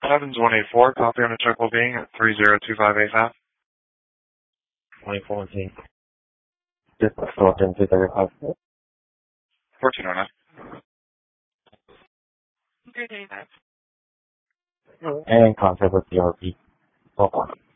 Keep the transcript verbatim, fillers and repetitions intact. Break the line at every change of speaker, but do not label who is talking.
Evans one eight four, copy on a check will being at three zero two five eight five.
twenty-four fourteen. Just fourteen two thirty-five.
fourteen oh nine.
three thirty-five.
And contact with the R P. Oh.